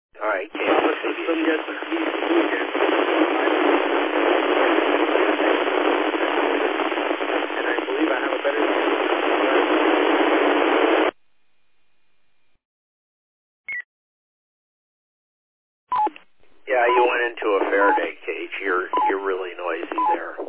All right, Power system gets rebooted. And I believe I have a better Yeah, you went into a Faraday cage. You're really noisy there.